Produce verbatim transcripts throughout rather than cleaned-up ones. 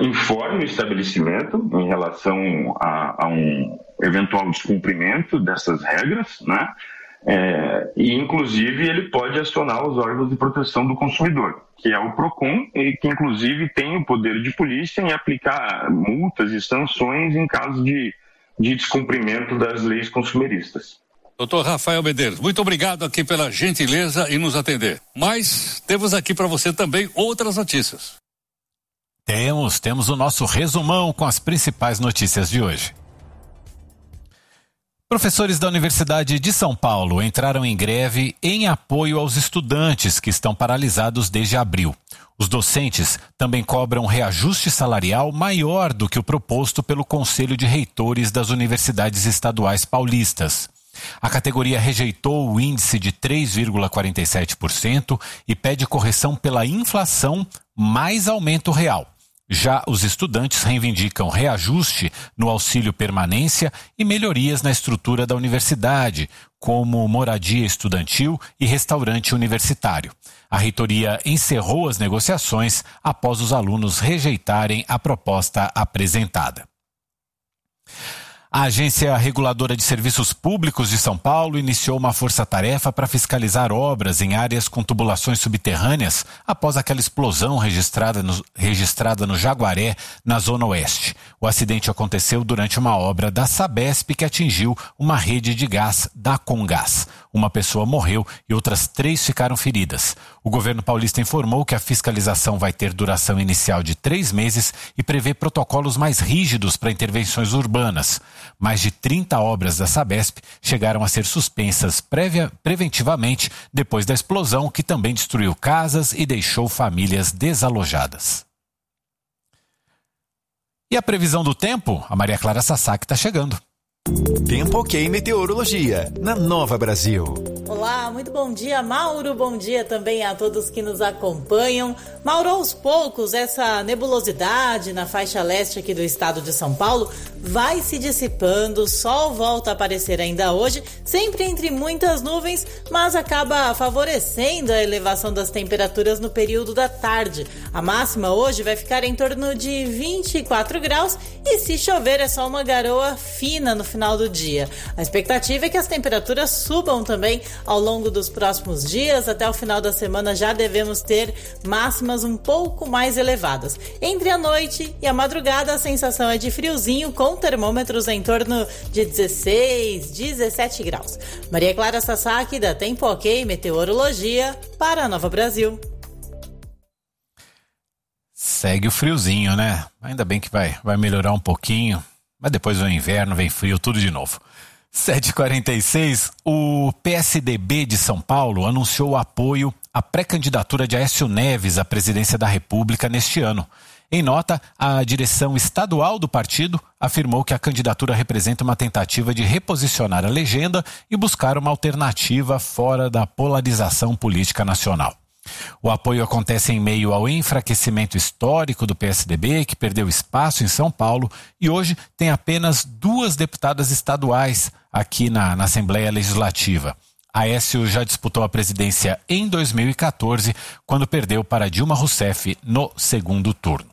informe o estabelecimento em relação a, a um eventual descumprimento dessas regras, né? É, e, inclusive, ele pode acionar os órgãos de proteção do consumidor, que é o PROCON, e que, inclusive, tem o poder de polícia em aplicar multas e sanções em caso de, de descumprimento das leis consumeristas. Doutor Rafael Medeiros, muito obrigado aqui pela gentileza em nos atender. Mas temos aqui para você também outras notícias. Temos, temos o nosso resumão com as principais notícias de hoje. Professores da Universidade de São Paulo entraram em greve em apoio aos estudantes que estão paralisados desde abril. Os docentes também cobram reajuste salarial maior do que o proposto pelo Conselho de Reitores das Universidades Estaduais Paulistas. A categoria rejeitou o índice de três vírgula quarenta e sete por cento e pede correção pela inflação mais aumento real. Já os estudantes reivindicam reajuste no auxílio permanência e melhorias na estrutura da universidade, como moradia estudantil e restaurante universitário. A reitoria encerrou as negociações após os alunos rejeitarem a proposta apresentada. A Agência Reguladora de Serviços Públicos de São Paulo iniciou uma força-tarefa para fiscalizar obras em áreas com tubulações subterrâneas após aquela explosão registrada no, registrada no Jaguaré, na Zona Oeste. O acidente aconteceu durante uma obra da Sabesp que atingiu uma rede de gás da Comgás. Uma pessoa morreu e outras três ficaram feridas. O governo paulista informou que a fiscalização vai ter duração inicial de três meses e prevê protocolos mais rígidos para intervenções urbanas. Mais de trinta obras da Sabesp chegaram a ser suspensas prévia, preventivamente depois da explosão, que também destruiu casas e deixou famílias desalojadas. E a previsão do tempo? A Maria Clara Sasaki está chegando. Tempo Ok Meteorologia, na Nova Brasil. Olá, muito bom dia, Mauro. Bom dia também a todos que nos acompanham. Mauro, aos poucos, essa nebulosidade na faixa leste aqui do estado de São Paulo vai se dissipando, o sol volta a aparecer ainda hoje, sempre entre muitas nuvens, mas acaba favorecendo a elevação das temperaturas no período da tarde. A máxima hoje vai ficar em torno de vinte e quatro graus e, se chover, é só uma garoa fina no final do dia. A expectativa é que as temperaturas subam também ao longo dos próximos dias. Até o final da semana já devemos ter máximas um pouco mais elevadas. Entre a noite e a madrugada, a sensação é de friozinho, com termômetros em torno de dezesseis, dezessete graus. Maria Clara Sasaki, da Tempo Ok Meteorologia, para a Nova Brasil. Segue o friozinho, né? Ainda bem que vai, vai melhorar um pouquinho, mas depois vem o inverno, vem frio, tudo de novo. sete e quarenta e seis, o P S D B de São Paulo anunciou o apoio à pré-candidatura de Aécio Neves à presidência da República neste ano. Em nota, a direção estadual do partido afirmou que a candidatura representa uma tentativa de reposicionar a legenda e buscar uma alternativa fora da polarização política nacional. O apoio acontece em meio ao enfraquecimento histórico do P S D B, que perdeu espaço em São Paulo e hoje tem apenas duas deputadas estaduais aqui na, na Assembleia Legislativa. Aécio já disputou a presidência em dois mil e quatorze, quando perdeu para Dilma Rousseff no segundo turno.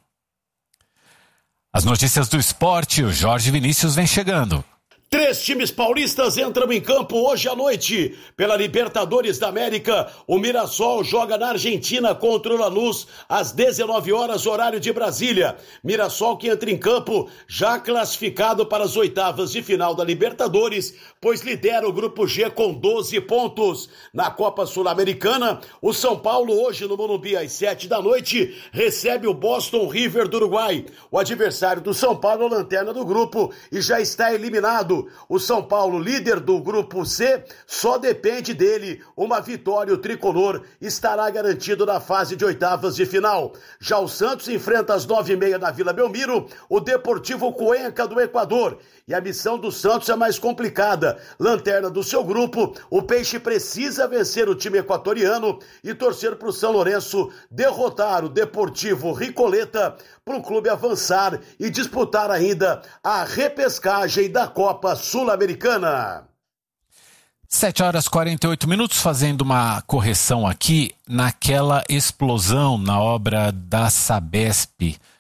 As notícias do esporte, o Jorge Vinícius vem chegando. Três times paulistas entram em campo hoje à noite. Pela Libertadores da América, o Mirassol joga na Argentina contra o Lanús às dezenove horas, horário de Brasília. Mirassol que entra em campo já classificado para as oitavas de final da Libertadores, pois lidera o grupo G com doze pontos. Na Copa Sul-Americana, o São Paulo hoje no Morumbi às sete da noite recebe o Boston River do Uruguai. O adversário do São Paulo é a lanterna do grupo e já está eliminado. O São Paulo, líder do grupo C, só depende dele. Uma vitória, o tricolor estará garantido na fase de oitavas de final. Já o Santos enfrenta às nove e meia na Vila Belmiro o Deportivo Cuenca do Equador. E a missão do Santos é mais complicada. Lanterna do seu grupo, o Peixe precisa vencer o time equatoriano e torcer para o São Lourenço derrotar o Deportivo Ricoleta para o clube avançar e disputar ainda a repescagem da Copa Sul-Americana. sete horas e quarenta e oito minutos, fazendo uma correção aqui naquela explosão na obra da Sabesp